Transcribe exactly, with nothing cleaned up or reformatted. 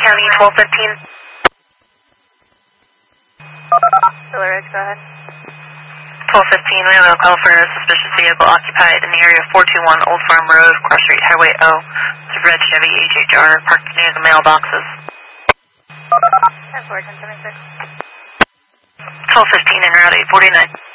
County, twelve fifteen. Solar Ridge, go ahead. twelve fifteen, we have a call for a suspicious vehicle occupied in the area of four two one Old Farm Road, Cross Street Highway O. It's a red Chevy H H R parked near the mailboxes. ten four, ten seventy-six. twelve fifteen en route, eight forty-nine.